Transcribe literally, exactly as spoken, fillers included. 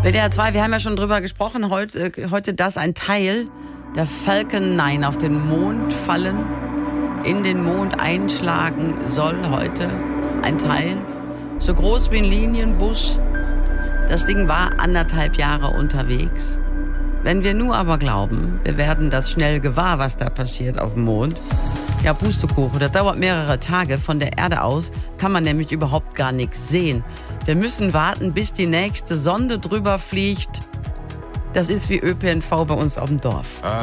W D R zwei, wir haben ja schon drüber gesprochen, heute, heute dass ein Teil der Falcon neun auf den Mond fallen, in den Mond einschlagen soll heute. Ein Teil, so groß wie ein Linienbus. Das Ding war anderthalb Jahre unterwegs. Wenn wir nur aber glauben, wir werden das schnell gewahr, was da passiert auf dem Mond. Ja, Pustekuchen, das dauert mehrere Tage. Von der Erde aus kann man nämlich überhaupt gar nichts sehen. Wir müssen warten, bis die nächste Sonde drüber fliegt. Das ist wie Ö P N V bei uns auf dem Dorf.